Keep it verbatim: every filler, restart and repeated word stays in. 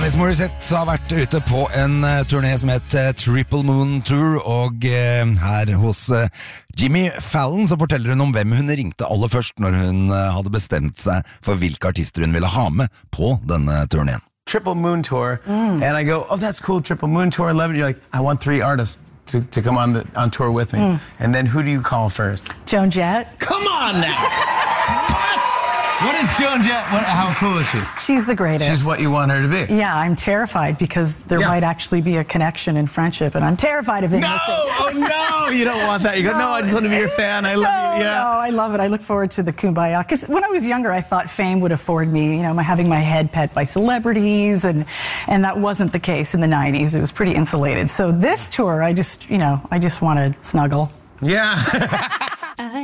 Alanis Morissette har vært ute på en uh, turné som heter uh, Triple Moon Tour, og uh, her hos uh, Jimmy Fallon så forteller hun om hvem hun ringte aller først når hun uh, hadde bestemt seg for hvilke artister hun ville ha med på denne turneen. Triple Moon Tour, mm. and I go, oh, that's cool, Triple Moon Tour, I love it. You're like, I want three artists to, to come on, the, on tour with me. Mm. And then who do you call first? Joan Jett. Come on now! What? What is Joan Jett? What, how cool is she? She's the greatest. She's what you want her to be. Yeah, I'm terrified because there yeah. might actually be a connection in friendship, and I'm terrified of it. No! Oh, no! You don't want that. You go, no, no I just want to be your fan. I love no, you. Yeah. No, I love it. I look forward to the Kumbaya. Because when I was younger, I thought fame would afford me, you know, my, having my head pet by celebrities, and, and that wasn't the case in the nineties. It was pretty insulated. So this tour, I just, you know, I just want to snuggle. Yeah.